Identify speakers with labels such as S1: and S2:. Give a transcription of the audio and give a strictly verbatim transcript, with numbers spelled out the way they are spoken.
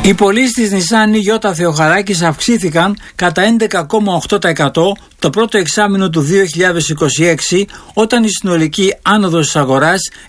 S1: Οι πωλήσεις της Nissan Ιώτα Θεοχαράκης αυξήθηκαν κατά έντεκα κόμμα οκτώ τοις εκατό το πρώτο εξάμηνο του δύο χιλιάδες είκοσι έξι, όταν η συνολική άνοδος της αγοράς